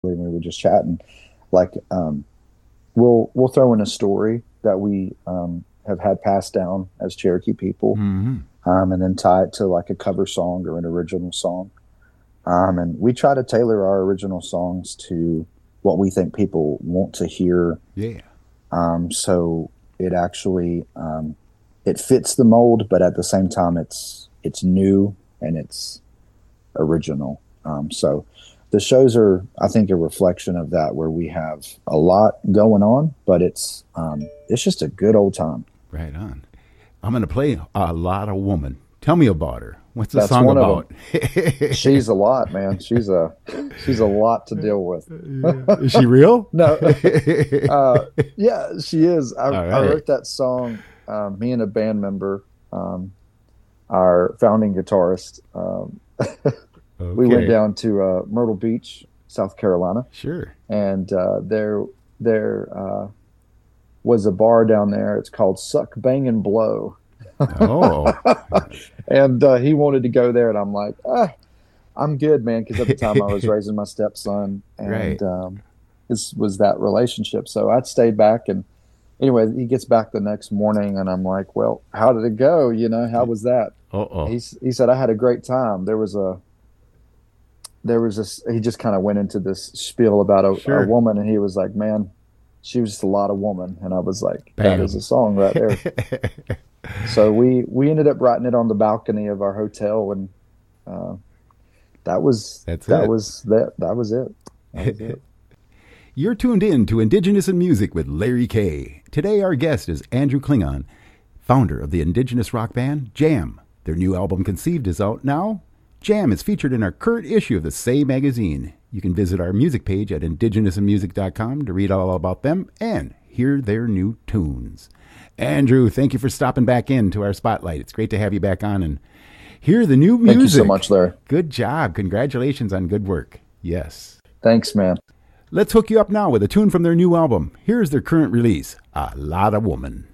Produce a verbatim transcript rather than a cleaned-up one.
and we were just chatting. Like, um, we'll we'll throw in a story that we um, have had passed down as Cherokee people, Mm-hmm. um, and then tie it to like a cover song or an original song. Um, and we try to tailor our original songs to what we think people want to hear. Yeah. Um, so it actually um, it fits the mold, but at the same time, it's it's new and it's original. Um, so the shows are, I think, a reflection of that, where we have a lot going on, but it's um, it's just a good old time. Right on. I'm going to play A Lot of Woman. Tell me about her. What's the That's song one of about? them. She's a lot, man. She's a she's a lot to deal with. Is she real? No, uh, yeah, she is. I, All I right. wrote that song. Um, me and a band member, um, our founding guitarist, um, we went Okay. down to uh, Myrtle Beach, South Carolina, Sure. and uh, there there uh, was a bar down there. It's called Suck, Bang, and Blow, Oh, and uh, he wanted to go there, and I'm like, ah, I'm good, man, because at the time I was raising my stepson, and right. um, this was that relationship. So I stayed back, and anyway, he gets back the next morning, and I'm like, well, how did it go? You know, how was that? Uh-oh. He's he said I had a great time. There was a there was this. He just kind of went into this spiel about a, a Sure. woman, and he was like, man, she was just a lot of woman, and I was like, that is a Bam. song right there. So we we ended up writing it on the balcony of our hotel, and uh, that was That's that it. was that that was it. That was it. You're tuned in to Indigenous in Music with Larry K. Today, our guest is Andrew Klingon, founder of the Indigenous rock band Jam. Their new album, Conceived, is out now. Jam is featured in our current issue of the Say magazine. You can visit our music page at indigenous in music dot com to read all about them and hear their new tunes. Andrew, thank you for stopping back in to our spotlight. It's great to have you back on and hear the new music. Thank you so much, Larry. Good job. Congratulations on good work. Yes. Thanks, man. Let's hook you up now with a tune from their new album. Here's their current release, A Lot of Woman.